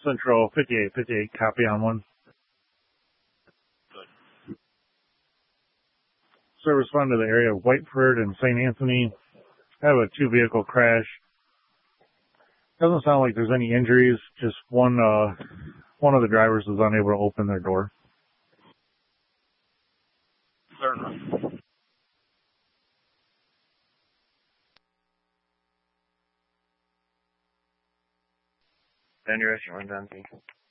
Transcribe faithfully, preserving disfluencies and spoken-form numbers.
Central fifty-eight fifty-eight, copy on one. Good. Service respond to the area of Whiteford and Saint Anthony. I have a two-vehicle crash. Doesn't sound like there's any injuries. Just one, uh, one of the drivers was unable to open their door. Certainly. Dangerous, you want Dante?